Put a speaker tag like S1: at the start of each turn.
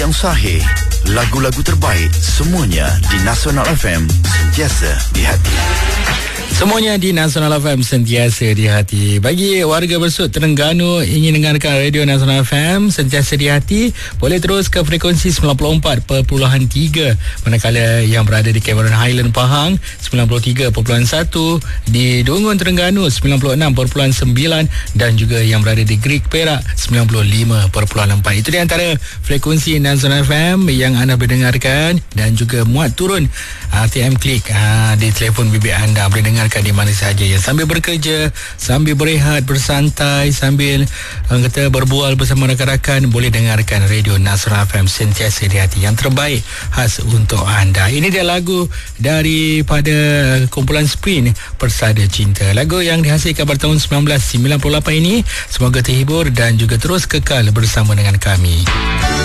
S1: Yang sahih, lagu-lagu terbaik, semuanya di Nasional FM, sentiasa di hati.
S2: Semuanya di Nasional FM, sentiasa di hati. Bagi warga Besut Terengganu ingin dengarkan Radio Nasional FM sentiasa di hati, boleh terus ke frekuensi 94.3, manakala yang berada di Cameron Highland Pahang 93.1, di Dungun Terengganu 96.9, dan juga yang berada di Greek Perak 95.4. Itu di antara frekuensi Nasional FM yang anda berdengarkan, dan juga muat turun RTM Klik di telefon bimbit anda. Boleh dengarkan di mana sahaja ya, sambil bekerja, sambil berehat, bersantai, sambil kata berbual bersama rakan-rakan, boleh dengarkan Radio Nasional FM sentiasa di hati, yang terbaik khas untuk anda. Ini dia lagu daripada kumpulan Sprint, Persada Cinta. Lagu yang dihasilkan pada tahun 1998 ini. Semoga terhibur dan juga terus kekal bersama dengan kami.